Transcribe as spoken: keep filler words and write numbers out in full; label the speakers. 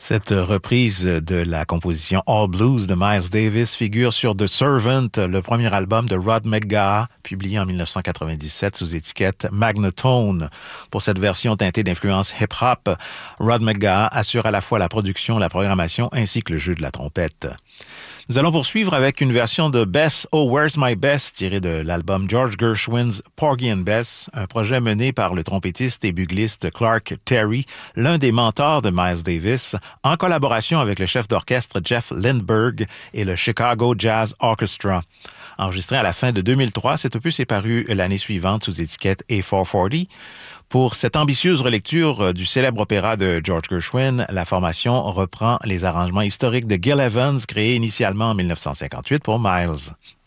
Speaker 1: Cette reprise de la composition All Blues de Miles Davis figure sur The Servant, le premier album de Rod McGaha, publié en dix-neuf cent quatre-vingt-dix-sept sous étiquette Magnatone. Pour cette version teintée d'influence hip-hop, Rod McGaha assure à la fois la production, la programmation ainsi que le jeu de la trompette. Nous allons poursuivre avec une version de Bess, Oh Where's My Bess, tirée de l'album George Gershwin's Porgy and Bess, un projet mené par le trompettiste et bugliste Clark Terry, l'un des mentors de Miles Davis, en collaboration avec le chef d'orchestre Jeff Lindbergh et le Chicago Jazz Orchestra. Enregistré à la fin de deux mille trois, cet opus est paru l'année suivante sous étiquette A quatre cent quarante. Pour cette ambitieuse relecture du célèbre opéra de George Gershwin, la formation reprend les arrangements historiques de Gil Evans, créés initialement en dix-neuf cent cinquante-huit pour Miles.